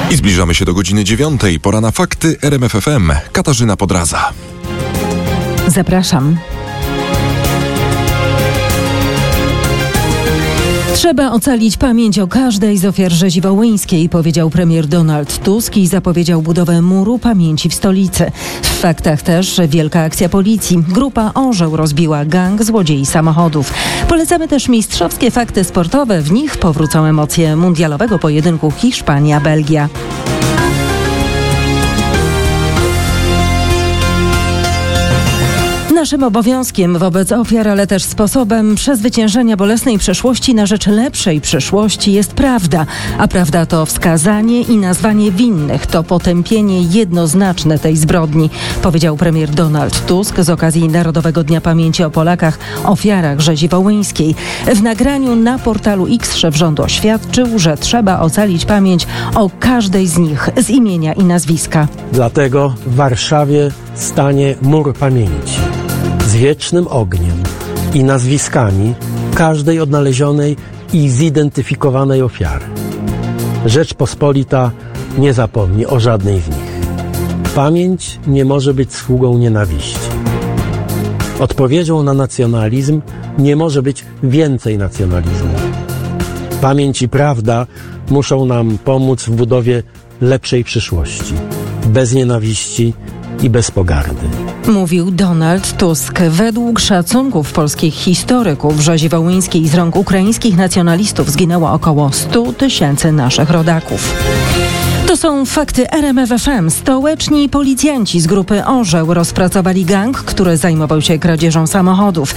I zbliżamy się do godziny 9. Pora na fakty RMF FM. Katarzyna Podraza. Zapraszam. Trzeba ocalić pamięć o każdej z ofiar rzezi wołyńskiej, powiedział premier Donald Tusk i zapowiedział budowę muru pamięci w stolicy. W faktach też wielka akcja policji. Grupa Orzeł rozbiła gang złodziei samochodów. Polecamy też mistrzowskie fakty sportowe. W nich powrócą emocje mundialowego pojedynku Hiszpania-Belgia. Naszym obowiązkiem wobec ofiar, ale też sposobem przezwyciężenia bolesnej przeszłości na rzecz lepszej przyszłości jest prawda. A prawda to wskazanie i nazwanie winnych, to potępienie jednoznaczne tej zbrodni, powiedział premier Donald Tusk z okazji Narodowego Dnia Pamięci o Polakach, ofiarach rzezi wołyńskiej. W nagraniu na portalu X szef rządu oświadczył, że trzeba ocalić pamięć o każdej z nich z imienia i nazwiska. Dlatego w Warszawie stanie mur pamięci z wiecznym ogniem i nazwiskami każdej odnalezionej i zidentyfikowanej ofiary. Rzeczpospolita nie zapomni o żadnej z nich. Pamięć nie może być sługą nienawiści. Odpowiedzią na nacjonalizm nie może być więcej nacjonalizmu. Pamięć i prawda muszą nam pomóc w budowie lepszej przyszłości, bez nienawiści i bez pogardy. Mówił Donald Tusk. Według szacunków polskich historyków w rzezi wołyńskiej z rąk ukraińskich nacjonalistów zginęło około 100 000 naszych rodaków. To są fakty RMF FM. Stołeczni policjanci z grupy Orzeł rozpracowali gang, który zajmował się kradzieżą samochodów.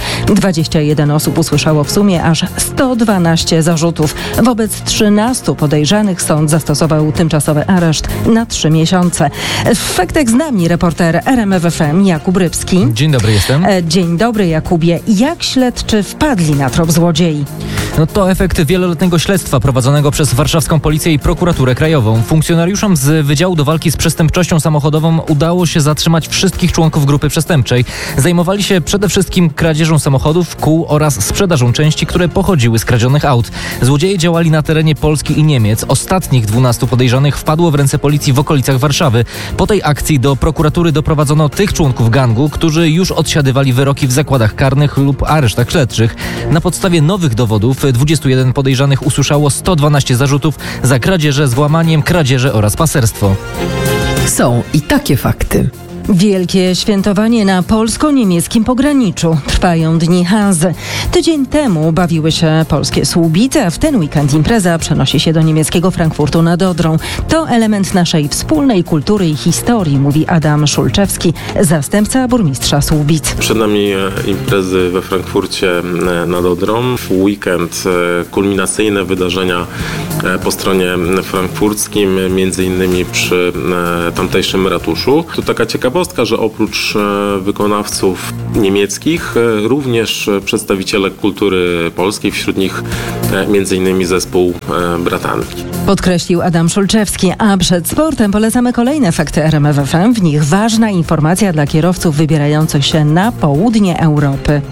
21 osób usłyszało w sumie aż 112 zarzutów. Wobec 13 podejrzanych sąd zastosował tymczasowy areszt na 3 miesiące. W faktach z nami reporter RMF FM Jakub Rybski. Dzień dobry, jestem. Dzień dobry, Jakubie. Jak śledczy wpadli na trop złodziei? To efekt wieloletniego śledztwa prowadzonego przez warszawską policję i prokuraturę krajową. Funkcjonariuszom z Wydziału do Walki z Przestępczością Samochodową udało się zatrzymać wszystkich członków grupy przestępczej. Zajmowali się przede wszystkim kradzieżą samochodów, kół oraz sprzedażą części, które pochodziły z kradzionych aut. Złodzieje działali na terenie Polski i Niemiec. Ostatnich 12 podejrzanych wpadło w ręce policji w okolicach Warszawy. Po tej akcji do prokuratury doprowadzono tych członków gangu, którzy już odsiadywali wyroki w zakładach karnych lub aresztach śledczych. Na podstawie nowych dowodów 21 podejrzanych usłyszało 112 zarzutów za kradzieże z włamaniem, kradzieże oraz paserstwo. Są i takie fakty. Wielkie świętowanie na polsko-niemieckim pograniczu. Trwają dni Hanzy. Tydzień temu bawiły się polskie Słubice, a w ten weekend impreza przenosi się do niemieckiego Frankfurtu nad Odrą. To element naszej wspólnej kultury i historii, mówi Adam Szulczewski, zastępca burmistrza Słubic. Przed nami imprezy we Frankfurcie nad Odrą. W weekend kulminacyjne wydarzenia po stronie frankfurckim, między innymi przy tamtejszym ratuszu. To taka ciekawostka, że oprócz wykonawców niemieckich, również przedstawiciele kultury polskiej, wśród nich m.in. zespół Bratanki. Podkreślił Adam Szulczewski, a przed sportem polecamy kolejne fakty RMF FM. W nich ważna informacja dla kierowców wybierających się na południe Europy.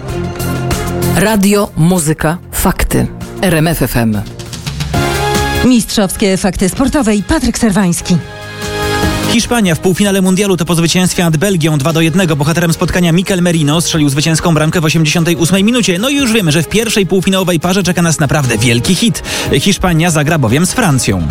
Radio, muzyka, fakty. RMF FM. Mistrzowskie fakty sportowe i Patryk Serwański. Hiszpania w półfinale mundialu to po zwycięstwie nad Belgią 2-1. Bohaterem spotkania Mikel Merino strzelił zwycięską bramkę w 88 minucie. No i już wiemy, że w pierwszej półfinałowej parze czeka nas naprawdę wielki hit. Hiszpania zagra bowiem z Francją.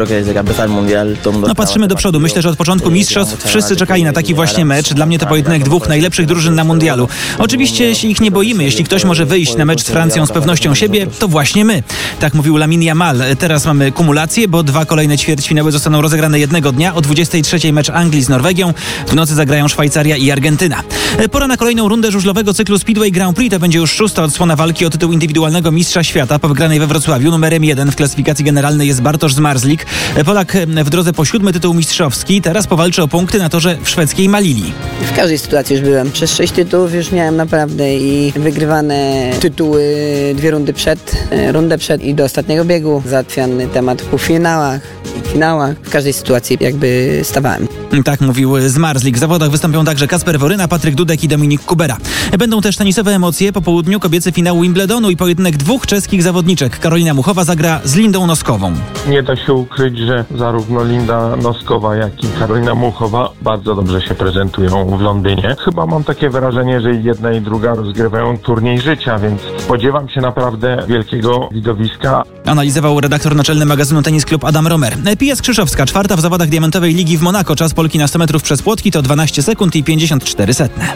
Patrzymy do przodu. Myślę, że od początku mistrzostw wszyscy czekali na taki właśnie mecz. Dla mnie to pojedynek dwóch najlepszych drużyn na mundialu. Oczywiście się ich nie boimy. Jeśli ktoś może wyjść na mecz z Francją z pewnością siebie, to właśnie my. Tak mówił Lamine Yamal. Teraz mamy kumulację, bo 2 kolejne ćwierćfinały zostaną rozegrane jednego dnia. O 23 mecz Anglii z Norwegią. W nocy zagrają Szwajcaria i Argentyna. Pora na kolejną rundę żużlowego cyklu Speedway Grand Prix. To będzie już 6. odsłona walki o tytuł indywidualnego mistrza świata po wygranej we Wrocławiu. Numerem 1 w klasyfikacji generalnej jest Bartosz Zmarzlik. Polak w drodze po 7. tytuł mistrzowski. Teraz powalczy o punkty na torze w szwedzkiej Malili. W każdej sytuacji już byłem. Przez 6 tytułów już miałem naprawdę i wygrywane tytuły 2 rundę przed i do ostatniego biegu. Załatwiany temat w półfinałach i finałach. W każdej sytuacji jakby stawałem. Tak mówił Zmarzlik. W zawodach wystąpią także Kacper Woryna, Patryk Dudek i Dominik Kubera. Będą też tenisowe emocje. Po południu kobiecy finał Wimbledonu i pojedynek dwóch czeskich zawodniczek. Karolina Muchowa zagra z Lindą Noskową. Nie da się ukryć, że zarówno Linda Noskowa, jak i Karolina Muchowa bardzo dobrze się prezentują w Londynie. Chyba mam takie wrażenie, że i jedna i druga rozgrywają turniej życia, więc spodziewam się naprawdę wielkiego widowiska. Analizował redaktor naczelny magazynu Tenis Club Adam Romer. Pia Skrzyszowska, czwarta w zawodach diamentowej ligi w Monako. Czas Polki na 100 metrów przez płotki to 12 sekund i 54 setne.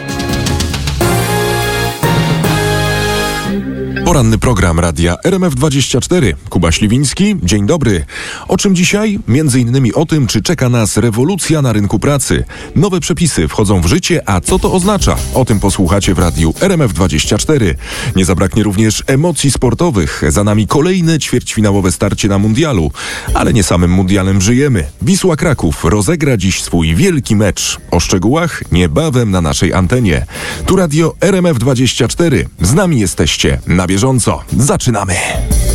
Poranny program Radia RMF24. Kuba Śliwiński, dzień dobry. O czym dzisiaj? Między innymi o tym, czy czeka nas rewolucja na rynku pracy. Nowe przepisy wchodzą w życie, a co to oznacza? O tym posłuchacie w Radiu RMF24. Nie zabraknie również emocji sportowych. Za nami kolejne ćwierćfinałowe starcie na mundialu. Ale nie samym mundialem żyjemy. Wisła Kraków rozegra dziś swój wielki mecz. O szczegółach niebawem na naszej antenie. Tu Radio RMF24. Z nami jesteście na bieżąco. Zaczynamy!